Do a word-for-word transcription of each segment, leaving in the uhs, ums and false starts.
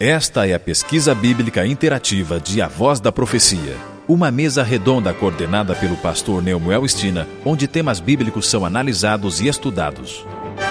Esta é a pesquisa bíblica interativa de A Voz da Profecia. Uma mesa redonda coordenada pelo pastor Neumuel Stina, onde temas bíblicos são analisados e estudados.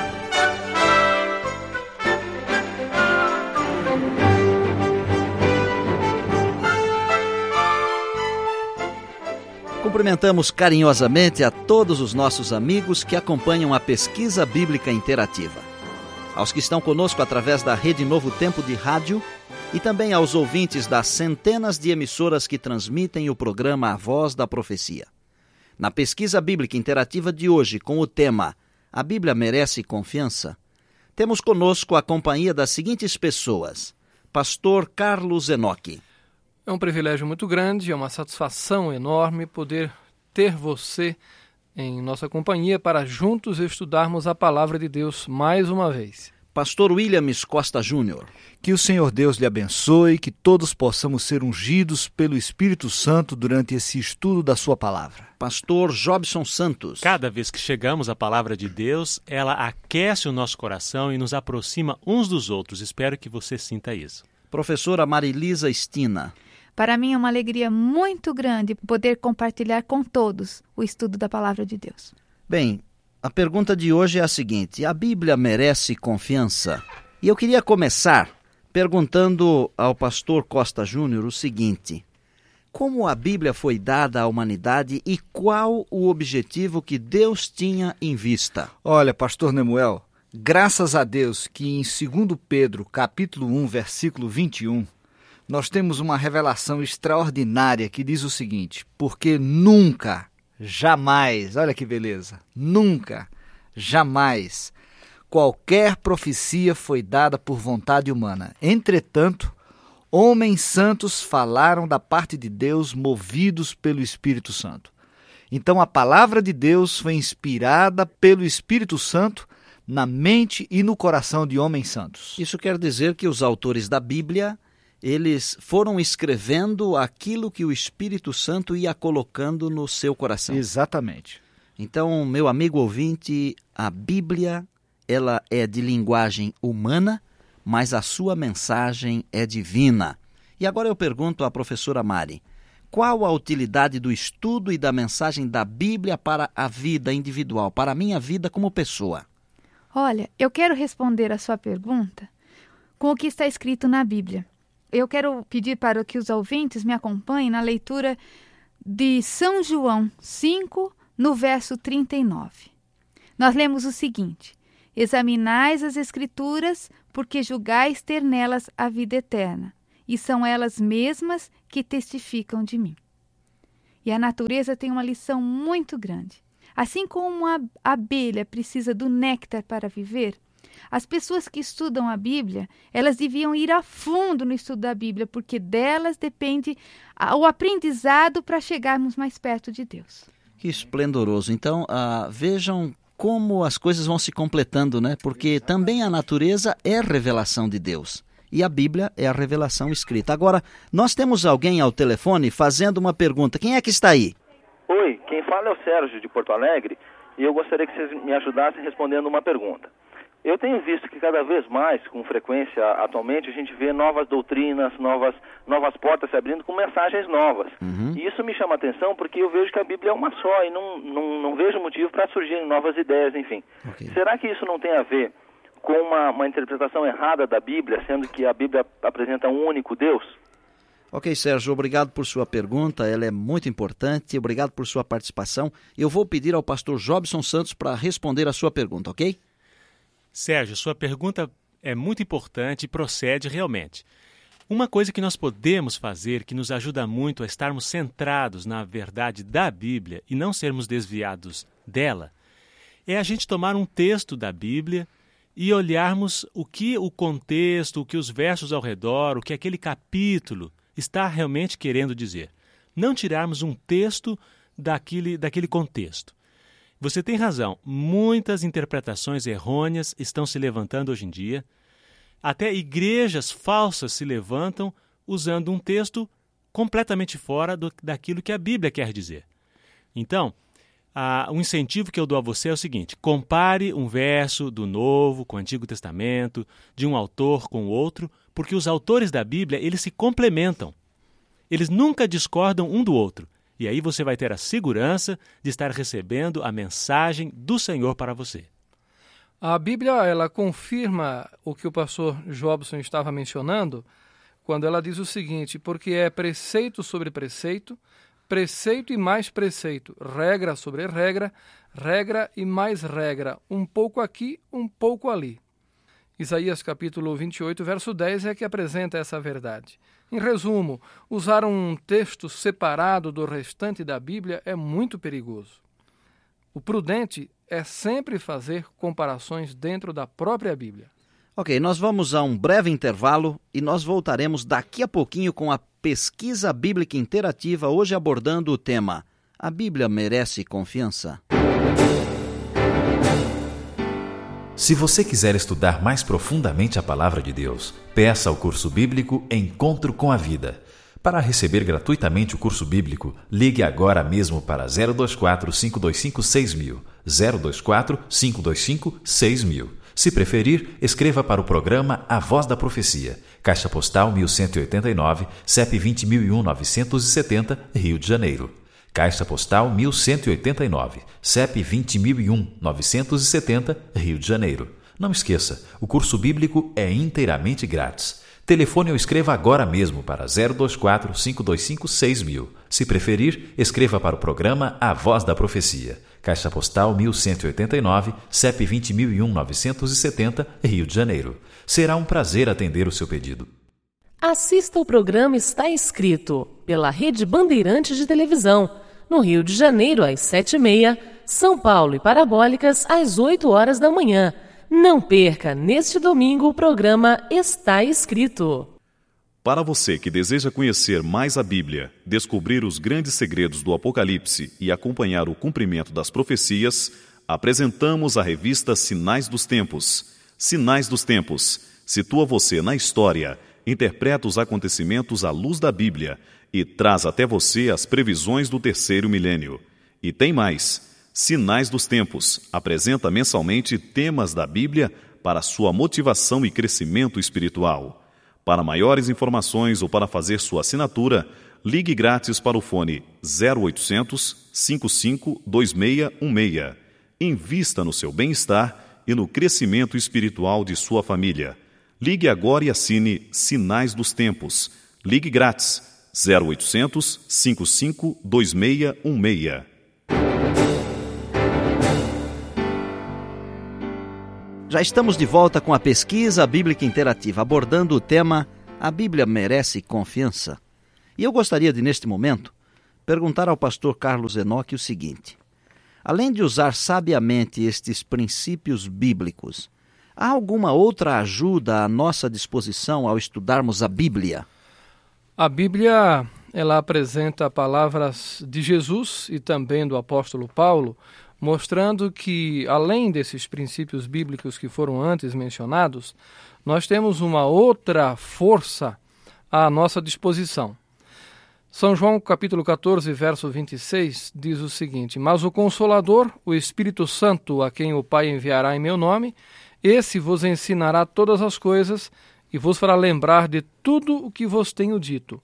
Cumprimentamos carinhosamente a todos os nossos amigos que acompanham a pesquisa bíblica interativa. Aos que estão conosco através da Rede Novo Tempo de rádio e também aos ouvintes das centenas de emissoras que transmitem o programa A Voz da Profecia. Na pesquisa bíblica interativa de hoje, com o tema A Bíblia Merece Confiança, temos conosco a companhia das seguintes pessoas. Pastor Carlos Enoque. É um privilégio muito grande, é uma satisfação enorme poder ter você em nossa companhia para juntos estudarmos a Palavra de Deus mais uma vez. Pastor Williams Costa Júnior. Que o Senhor Deus lhe abençoe, que todos possamos ser ungidos pelo Espírito Santo durante esse estudo da sua palavra. Pastor Jobson Santos. Cada vez que chegamos à Palavra de Deus, ela aquece o nosso coração e nos aproxima uns dos outros. Espero que você sinta isso. Professora Marilisa Stina. Para mim é uma alegria muito grande poder compartilhar com todos o estudo da Palavra de Deus. Bem, a pergunta de hoje é a seguinte: a Bíblia merece confiança? E eu queria começar perguntando ao pastor Costa Júnior o seguinte: como a Bíblia foi dada à humanidade e qual o objetivo que Deus tinha em vista? Olha, pastor Nemuel, graças a Deus que em segundo Pedro, capítulo um, versículo vinte e um, nós temos uma revelação extraordinária que diz o seguinte: porque nunca, jamais, olha que beleza, nunca, jamais, qualquer profecia foi dada por vontade humana. Entretanto, homens santos falaram da parte de Deus, movidos pelo Espírito Santo. Então a palavra de Deus foi inspirada pelo Espírito Santo na mente e no coração de homens santos. Isso quer dizer que os autores da Bíblia, eles foram escrevendo aquilo que o Espírito Santo ia colocando no seu coração. Exatamente. Então, meu amigo ouvinte, a Bíblia, ela é de linguagem humana, mas a sua mensagem é divina. E agora eu pergunto à professora Mari, qual a utilidade do estudo e da mensagem da Bíblia para a vida individual, para a minha vida como pessoa? Olha, eu quero responder a sua pergunta com o que está escrito na Bíblia. Eu quero pedir para que os ouvintes me acompanhem na leitura de São João cinco, no verso trinta e nove. Nós lemos o seguinte: examinais as Escrituras, porque julgais ter nelas a vida eterna, e são elas mesmas que testificam de mim. E a natureza tem uma lição muito grande. Assim como a abelha precisa do néctar para viver, as pessoas que estudam a Bíblia, elas deviam ir a fundo no estudo da Bíblia, porque delas depende o aprendizado para chegarmos mais perto de Deus. Que esplendoroso. Então, ah, vejam como as coisas vão se completando, né? Porque também a natureza é revelação de Deus. E a Bíblia é a revelação escrita. Agora, nós temos alguém ao telefone fazendo uma pergunta. Quem é que está aí? Oi, quem fala é o Sérgio de Porto Alegre e eu gostaria que vocês me ajudassem respondendo uma pergunta. Eu tenho visto que cada vez mais, com frequência atualmente, a gente vê novas doutrinas, novas, novas portas se abrindo com mensagens novas. Uhum. E isso me chama a atenção porque eu vejo que a Bíblia é uma só e não, não, não vejo motivo para surgirem novas ideias, enfim. Okay. Será que isso não tem a ver com uma, uma interpretação errada da Bíblia, sendo que a Bíblia apresenta um único Deus? Ok, Sérgio, obrigado por sua pergunta, ela é muito importante, obrigado por sua participação. Eu vou pedir ao pastor Jobson Santos para responder a sua pergunta, ok? Sérgio, sua pergunta é muito importante e procede realmente. Uma coisa que nós podemos fazer que nos ajuda muito a estarmos centrados na verdade da Bíblia e não sermos desviados dela, é a gente tomar um texto da Bíblia e olharmos o que o contexto, o que os versos ao redor, o que aquele capítulo está realmente querendo dizer. Não tirarmos um texto daquele, daquele contexto. Você tem razão, muitas interpretações errôneas estão se levantando hoje em dia. Até igrejas falsas se levantam usando um texto completamente fora do, daquilo que a Bíblia quer dizer. Então, Ah, um incentivo que eu dou a você é o seguinte: compare um verso do Novo com o Antigo Testamento, de um autor com o outro, porque os autores da Bíblia, eles se complementam. Eles nunca discordam um do outro. E aí você vai ter a segurança de estar recebendo a mensagem do Senhor para você. A Bíblia, ela confirma o que o pastor Jobson estava mencionando, quando ela diz o seguinte: porque é preceito sobre preceito, preceito e mais preceito, regra sobre regra, regra e mais regra, um pouco aqui, um pouco ali. Isaías capítulo vinte e oito, verso dez é que apresenta essa verdade. Em resumo, usar um texto separado do restante da Bíblia é muito perigoso. O prudente é sempre fazer comparações dentro da própria Bíblia. Ok, nós vamos a um breve intervalo e nós voltaremos daqui a pouquinho com a pesquisa bíblica interativa, hoje abordando o tema: a Bíblia merece confiança? Se você quiser estudar mais profundamente a Palavra de Deus, peça ao curso bíblico Encontro com a Vida. Para receber gratuitamente o curso bíblico, ligue agora mesmo para zero dois quatro, cinco dois cinco, seis mil, zero dois quatro, cinco dois cinco, seis mil. Se preferir, escreva para o programa A Voz da Profecia, Caixa Postal mil cento e oitenta e nove, C E P vinte mil e um, novecentos e setenta, Rio de Janeiro. Caixa Postal mil cento e oitenta e nove, C E P vinte mil e um, novecentos e setenta, Rio de Janeiro. Não esqueça, o curso bíblico é inteiramente grátis. Telefone ou escreva agora mesmo para zero dois quatro, cinco dois cinco, seis mil. Se preferir, escreva para o programa A Voz da Profecia, Caixa Postal mil cento e oitenta e nove, C E P vinte mil e um, novecentos e setenta, Rio de Janeiro. Será um prazer atender o seu pedido. Assista o programa Está Escrito, pela Rede Bandeirantes de Televisão, no Rio de Janeiro às sete e meia, São Paulo e Parabólicas às oito horas da manhã. Não perca, neste domingo, o programa Está Escrito. Para você que deseja conhecer mais a Bíblia, descobrir os grandes segredos do Apocalipse e acompanhar o cumprimento das profecias, apresentamos a revista Sinais dos Tempos. Sinais dos Tempos situa você na história, interpreta os acontecimentos à luz da Bíblia e traz até você as previsões do terceiro milênio. E tem mais. Sinais dos Tempos apresenta mensalmente temas da Bíblia para sua motivação e crescimento espiritual. Para maiores informações ou para fazer sua assinatura, ligue grátis para o fone zero oitocentos, cinquenta e cinco, vinte e seis dezesseis. Invista no seu bem-estar e no crescimento espiritual de sua família. Ligue agora e assine Sinais dos Tempos. Ligue grátis zero oitocentos, cinquenta e cinco, vinte e seis dezesseis. Já estamos de volta com a pesquisa bíblica interativa, abordando o tema A Bíblia merece confiança. E eu gostaria de, neste momento, perguntar ao pastor Carlos Enoque o seguinte: além de usar sabiamente estes princípios bíblicos, há alguma outra ajuda à nossa disposição ao estudarmos a Bíblia? A Bíblia, ela apresenta palavras de Jesus e também do apóstolo Paulo, mostrando que, além desses princípios bíblicos que foram antes mencionados, nós temos uma outra força à nossa disposição. São João, capítulo catorze, verso vinte e seis, diz o seguinte: mas o Consolador, o Espírito Santo, a quem o Pai enviará em meu nome, esse vos ensinará todas as coisas e vos fará lembrar de tudo o que vos tenho dito.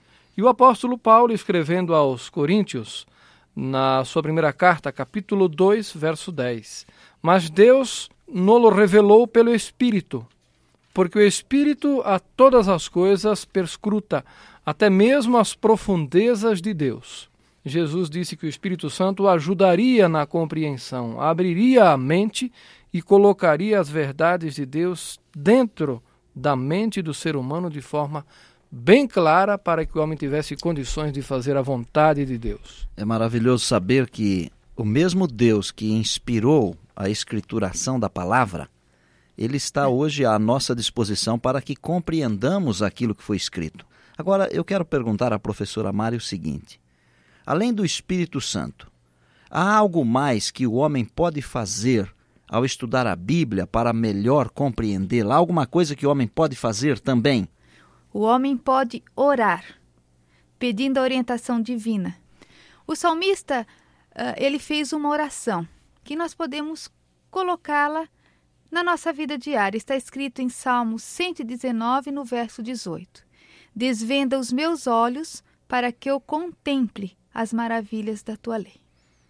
E o apóstolo Paulo, escrevendo aos Coríntios, na sua primeira carta, capítulo dois, verso dez. Mas Deus nolo revelou pelo Espírito, porque o Espírito a todas as coisas perscruta, até mesmo as profundezas de Deus. Jesus disse que o Espírito Santo o ajudaria na compreensão, abriria a mente e colocaria as verdades de Deus dentro da mente do ser humano de forma bem clara, para que o homem tivesse condições de fazer a vontade de Deus. É maravilhoso saber que o mesmo Deus que inspirou a escrituração da palavra, ele está hoje à nossa disposição para que compreendamos aquilo que foi escrito. Agora, eu quero perguntar à professora Mari o seguinte: além do Espírito Santo, há algo mais que o homem pode fazer ao estudar a Bíblia para melhor compreendê-la? Há alguma coisa que o homem pode fazer também? O homem pode orar, pedindo a orientação divina. O salmista ele fez uma oração que nós podemos colocá-la na nossa vida diária. Está escrito em Salmo cento e dezenove, no verso dezoito. Desvenda os meus olhos para que eu contemple as maravilhas da tua lei.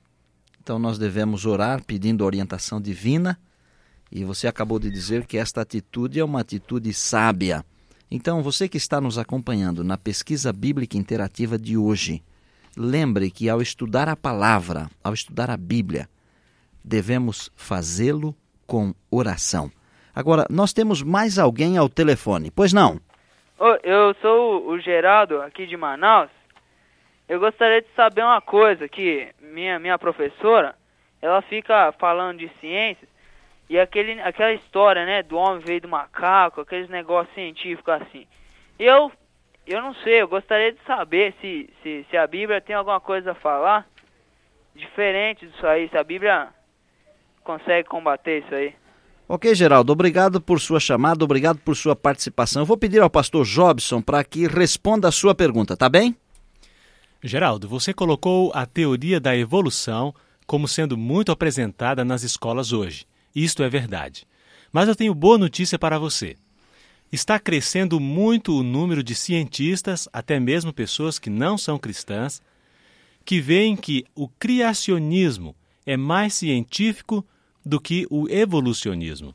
Então nós devemos orar pedindo orientação divina, e você acabou de dizer que esta atitude é uma atitude sábia. Então você que está nos acompanhando na pesquisa bíblica interativa de hoje, lembre que ao estudar a palavra, ao estudar a Bíblia, devemos fazê-lo com oração. Agora, nós temos mais alguém ao telefone, pois não? Eu sou o Geraldo, aqui de Manaus. Eu gostaria de saber uma coisa, que minha, minha professora, ela fica falando de ciências, e aquele, aquela história, né, do homem veio do macaco, aqueles negócios científicos assim. Eu, eu não sei, eu gostaria de saber se, se, se a Bíblia tem alguma coisa a falar diferente disso aí, se a Bíblia consegue combater isso aí. Ok, Geraldo, obrigado por sua chamada, obrigado por sua participação. Eu vou pedir ao pastor Jobson para que responda a sua pergunta, tá bem? Geraldo, você colocou a teoria da evolução como sendo muito apresentada nas escolas hoje. Isto é verdade. Mas eu tenho boa notícia para você. Está crescendo muito o número de cientistas, até mesmo pessoas que não são cristãs, que veem que o criacionismo é mais científico do que o evolucionismo.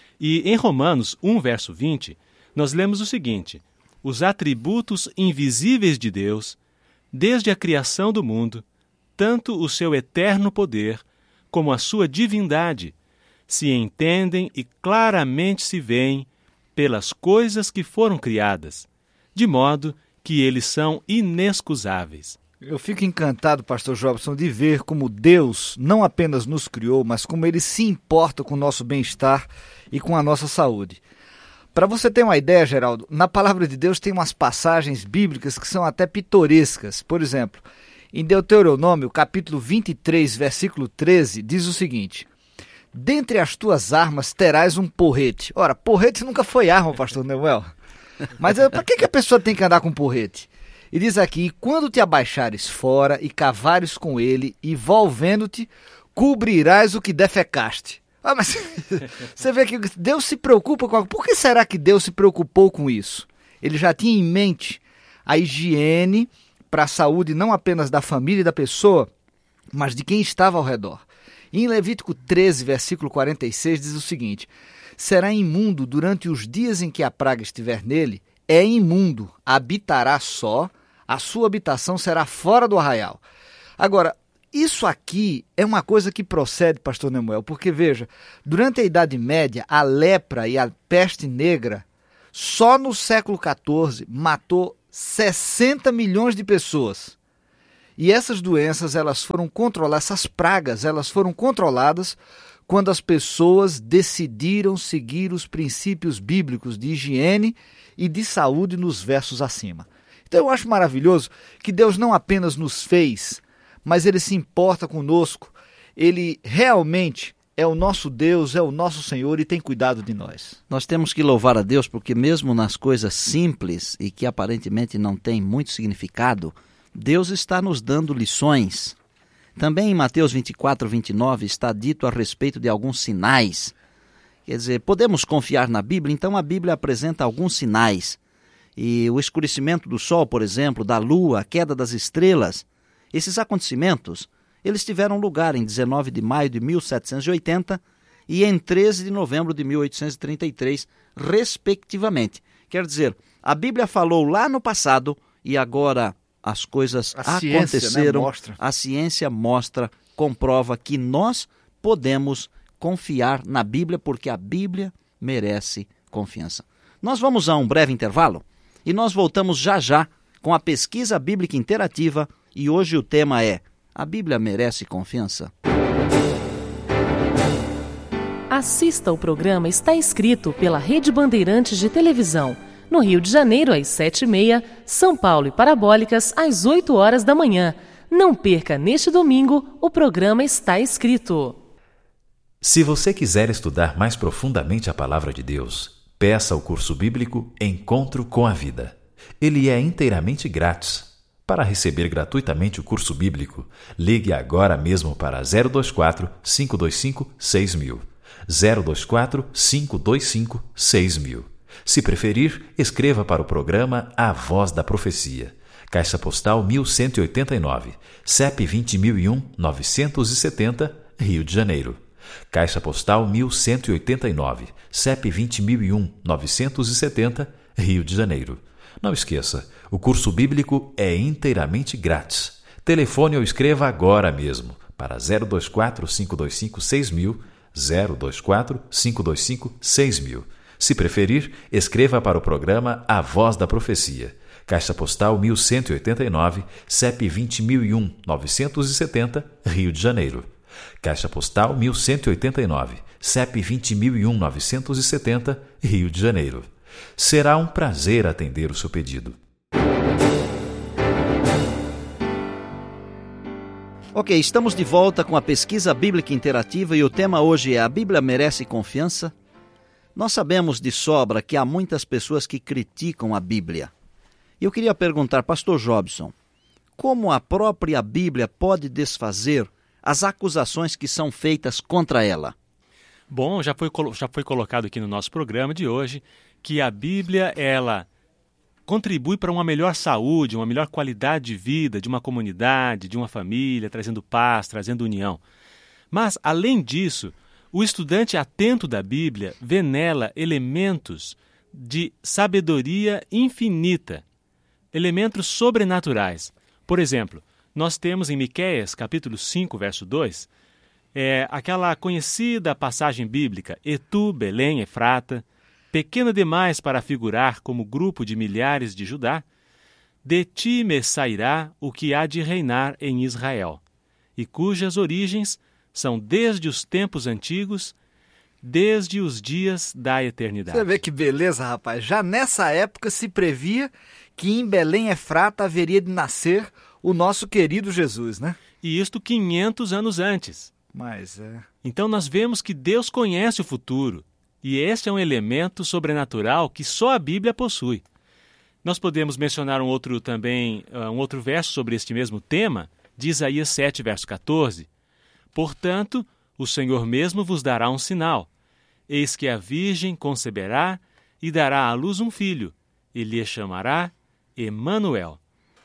E em Romanos um, verso vinte, nós lemos o seguinte: os atributos invisíveis de Deus, desde a criação do mundo, tanto o seu eterno poder como a sua divindade, se entendem e claramente se veem pelas coisas que foram criadas, de modo que eles são inexcusáveis. Eu fico encantado, pastor Jobson, de ver como Deus não apenas nos criou, mas como Ele se importa com o nosso bem-estar e com a nossa saúde. Para você ter uma ideia, Geraldo, na palavra de Deus tem umas passagens bíblicas que são até pitorescas. Por exemplo, em Deuteronômio, capítulo vinte e três, versículo treze, diz o seguinte: dentre as tuas armas terás um porrete. Ora, porrete nunca foi arma, pastor Neuel. Mas para que, que a pessoa tem que andar com porrete? E diz aqui: e quando te abaixares fora e cavares com ele, e volvendo-te, cobrirás o que defecaste. Ah, mas você vê que Deus se preocupa com algo. Por que será que Deus se preocupou com isso? Ele já tinha em mente a higiene para a saúde não apenas da família e da pessoa, mas de quem estava ao redor. E em Levítico treze, versículo quarenta e seis, diz o seguinte: será imundo durante os dias em que a praga estiver nele, é imundo, habitará só, a sua habitação será fora do arraial. Agora, isso aqui é uma coisa que procede, pastor Nemuel, porque veja, durante a Idade Média, a lepra e a peste negra, só no século quatorze, matou sessenta milhões de pessoas. E essas doenças, elas foram controladas, essas pragas, elas foram controladas quando as pessoas decidiram seguir os princípios bíblicos de higiene e de saúde nos versos acima. Então eu acho maravilhoso que Deus não apenas nos fez, mas Ele se importa conosco. Ele realmente é o nosso Deus, é o nosso Senhor e tem cuidado de nós. Nós temos que louvar a Deus porque mesmo nas coisas simples e que aparentemente não têm muito significado, Deus está nos dando lições. Também em Mateus vinte e quatro, vinte e nove está dito a respeito de alguns sinais. Quer dizer, podemos confiar na Bíblia, então a Bíblia apresenta alguns sinais. E o escurecimento do sol, por exemplo, da lua, a queda das estrelas, esses acontecimentos, eles tiveram lugar em dezenove de maio de mil setecentos e oitenta e em treze de novembro de mil oitocentos e trinta e três, respectivamente. Quer dizer, a Bíblia falou lá no passado e agora as coisas a aconteceram. Ciência, né, mostra. A ciência mostra, comprova que nós podemos confiar na Bíblia porque a Bíblia merece confiança. Nós vamos a um breve intervalo e nós voltamos já já com a pesquisa bíblica interativa e hoje o tema é: a Bíblia merece confiança? Assista o programa Está Escrito pela Rede Bandeirantes de Televisão, no Rio de Janeiro às sete e meia, São Paulo e Parabólicas às oito horas da manhã. Não perca neste domingo o programa Está Escrito. Se você quiser estudar mais profundamente a Palavra de Deus, peça o curso bíblico Encontro com a Vida. Ele é inteiramente grátis. Para receber gratuitamente o curso bíblico, ligue agora mesmo para zero dois quatro, cinco dois cinco, seis mil. zero dois quatro, cinco dois cinco, seis mil. Se preferir, escreva para o programa A Voz da Profecia. Caixa Postal mil cento e oitenta e nove, C E P vinte mil e um, novecentos e setenta, Rio de Janeiro. Caixa Postal mil cento e oitenta e nove, C E P vinte mil e um, novecentos e setenta, Rio de Janeiro. Não esqueça, o curso bíblico é inteiramente grátis. Telefone ou escreva agora mesmo para zero dois quatro, cinco dois cinco, seis mil, zero dois quatro, cinco dois cinco, seis mil. Se preferir, escreva para o programa A Voz da Profecia. Caixa Postal mil cento e oitenta e nove, C E P vinte mil e um, novecentos e setenta, Rio de Janeiro. Caixa Postal mil cento e oitenta e nove, C E P vinte mil e um, novecentos e setenta, Rio de Janeiro. Será um prazer atender o seu pedido. Ok, estamos de volta com a pesquisa bíblica interativa e o tema hoje é: a Bíblia merece confiança? Nós sabemos de sobra que há muitas pessoas que criticam a Bíblia. E eu queria perguntar, pastor Jobson, como a própria Bíblia pode desfazer as acusações que são feitas contra ela? Bom, já foi, já foi colocado aqui no nosso programa de hoje que a Bíblia, ela contribui para uma melhor saúde, uma melhor qualidade de vida de uma comunidade, de uma família, trazendo paz, trazendo união. Mas, além disso, o estudante atento da Bíblia vê nela elementos de sabedoria infinita, elementos sobrenaturais. Por exemplo, nós temos em Miqueias, capítulo cinco, verso dois, é, aquela conhecida passagem bíblica: E tu, Belém, Efrata, pequena demais para figurar como grupo de milhares de Judá, de ti me sairá o que há de reinar em Israel, e cujas origens são desde os tempos antigos, desde os dias da eternidade. Você vê que beleza, rapaz. Já nessa época se previa que em Belém Efrata haveria de nascer o nosso querido Jesus, né? E isto quinhentos anos antes. Mas é... Então nós vemos que Deus conhece o futuro, e este é um elemento sobrenatural que só a Bíblia possui. Nós podemos mencionar um outro também, um outro verso sobre este mesmo tema, de Isaías sete, verso catorze. Portanto, o Senhor mesmo vos dará um sinal. Eis que a virgem conceberá e dará à luz um filho, e lhe chamará Emanuel.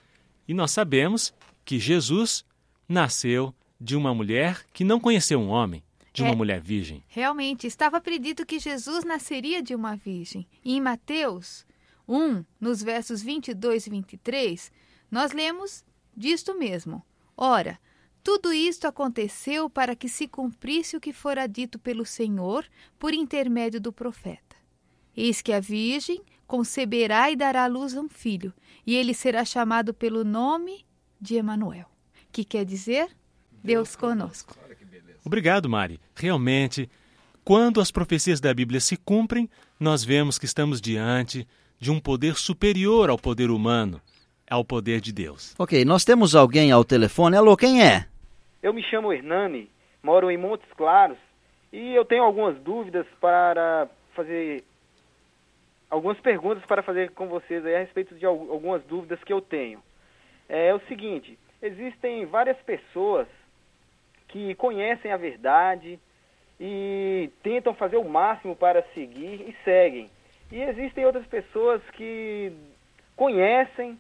E nós sabemos que Jesus nasceu de uma mulher que não conheceu um homem, de uma é, mulher virgem. Realmente, estava predito que Jesus nasceria de uma virgem. E em Mateus um, nos versos vinte e dois e vinte e três, nós lemos disto mesmo. Ora, tudo isto aconteceu para que se cumprisse o que fora dito pelo Senhor por intermédio do profeta. Eis que a virgem conceberá e dará à luz a um filho, e ele será chamado pelo nome de Emanuel, que quer dizer Deus conosco. Obrigado, Mari. Realmente, quando as profecias da Bíblia se cumprem, nós vemos que estamos diante de um poder superior ao poder humano, ao poder de Deus. Ok, nós temos alguém ao telefone. Alô, quem é? Eu me chamo Hernani, moro em Montes Claros e eu tenho algumas dúvidas para fazer, algumas perguntas para fazer com vocês aí a respeito de algumas dúvidas que eu tenho. É, é o seguinte, existem várias pessoas que conhecem a verdade e tentam fazer o máximo para seguir e seguem. E existem outras pessoas que conhecem,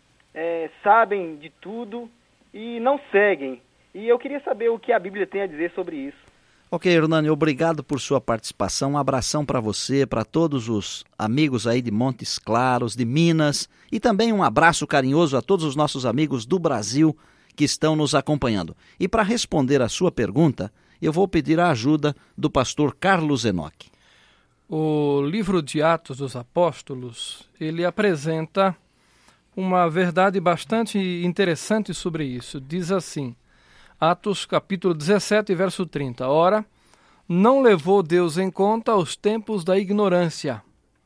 é, sabem de tudo e não seguem. E eu queria saber o que a Bíblia tem a dizer sobre isso. Ok, Hernani, obrigado por sua participação. Um abração para você, para todos os amigos aí de Montes Claros, de Minas, e também um abraço carinhoso a todos os nossos amigos do Brasil que estão nos acompanhando. E para responder a sua pergunta, eu vou pedir a ajuda do pastor Carlos Enoque. O livro de Atos dos Apóstolos, ele apresenta uma verdade bastante interessante sobre isso. Diz assim, Atos capítulo dezessete, verso trinta. Ora, não levou Deus em conta os tempos da ignorância.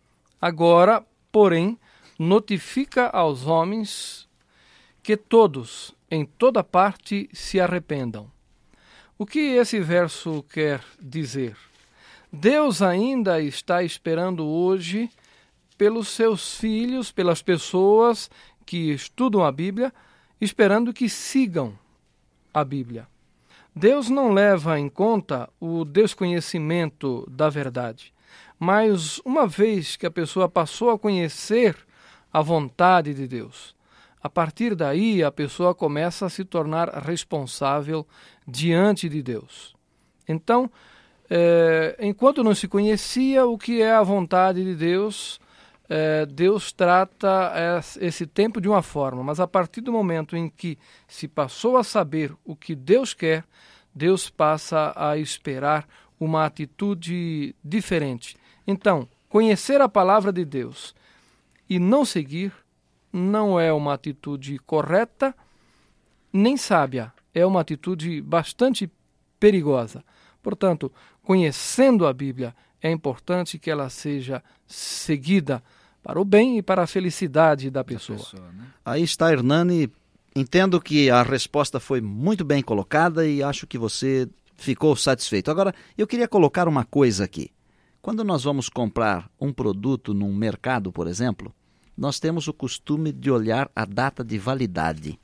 Agora, porém, notifica aos homens que todos, em toda parte, se arrependam. O que esse verso quer dizer? Deus ainda está esperando hoje pelos seus filhos, pelas pessoas que estudam a Bíblia esperando que sigam a Bíblia. Deus não leva em conta o desconhecimento da verdade, mas uma vez que a pessoa passou a conhecer a vontade de Deus, a partir daí a pessoa começa a se tornar responsável diante de Deus. Então, é, enquanto não se conhecia o que é a vontade de Deus, é, Deus trata esse tempo de uma forma, mas a partir do momento em que se passou a saber o que Deus quer, Deus passa a esperar uma atitude diferente. Então, conhecer a palavra de Deus e não seguir não é uma atitude correta nem sábia, é uma atitude bastante perigosa. Portanto, conhecendo a Bíblia, é importante que ela seja seguida para o bem e para a felicidade da pessoa. Da pessoa, né? Aí está, Hernani. Entendo que a resposta foi muito bem colocada e acho que você ficou satisfeito. Agora, eu queria colocar uma coisa aqui. Quando nós vamos comprar um produto num mercado, por exemplo, nós temos o costume de olhar a data de validade.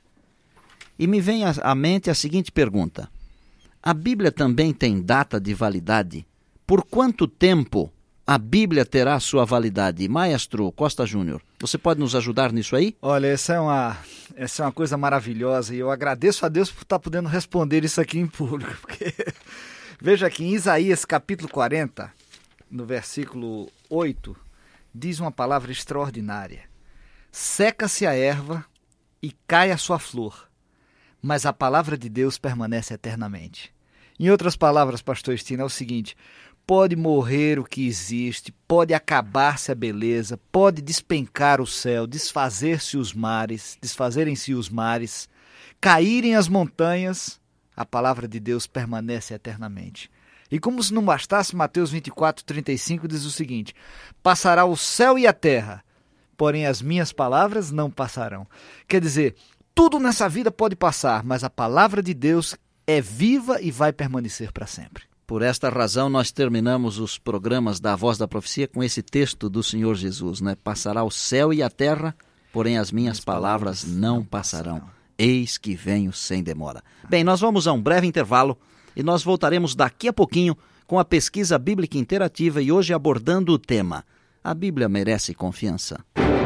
E me vem à mente a seguinte pergunta: a Bíblia também tem data de validade? Por quanto tempo a Bíblia terá sua validade? Maestro Costa Júnior, você pode nos ajudar nisso aí? Olha, essa é uma, essa é uma coisa maravilhosa e eu agradeço a Deus por estar podendo responder isso aqui em público. Porque veja aqui, em Isaías capítulo quarenta, no versículo oito, diz uma palavra extraordinária: seca-se a erva e cai a sua flor, mas a palavra de Deus permanece eternamente. Em outras palavras, pastor Estino, é o seguinte: pode morrer o que existe, pode acabar-se a beleza, pode despencar o céu, desfazer-se os mares, desfazerem-se os mares, caírem as montanhas, a palavra de Deus permanece eternamente. E como se não bastasse, Mateus vinte e quatro, trinta e cinco diz o seguinte: passará o céu e a terra, porém as minhas palavras não passarão. Quer dizer, tudo nessa vida pode passar, mas a palavra de Deus é viva e vai permanecer para sempre. Por esta razão, nós terminamos os programas da Voz da Profecia com esse texto do Senhor Jesus, né? Passará o céu e a terra, porém as minhas palavras não passarão. Eis que venho sem demora. Bem, nós vamos a um breve intervalo e nós voltaremos daqui a pouquinho com a pesquisa bíblica interativa e hoje abordando o tema: a Bíblia merece confiança.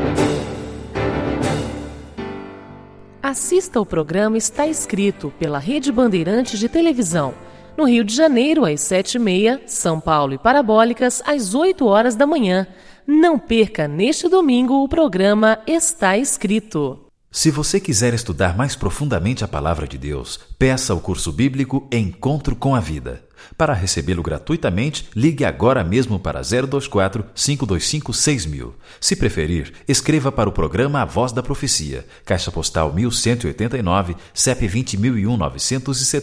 Assista ao programa Está Escrito pela Rede Bandeirantes de Televisão. No Rio de Janeiro, às sete e meia, São Paulo e Parabólicas, às oito horas da manhã. Não perca neste domingo o programa Está Escrito. Se você quiser estudar mais profundamente a Palavra de Deus, peça o curso bíblico Encontro com a Vida. Para recebê-lo gratuitamente, ligue agora mesmo para zero dois quatro, cinco dois cinco, seis mil. Se preferir, escreva para o programa A Voz da Profecia, Caixa Postal mil cento e oitenta e nove, C E P vinte mil e um, novecentos e setenta.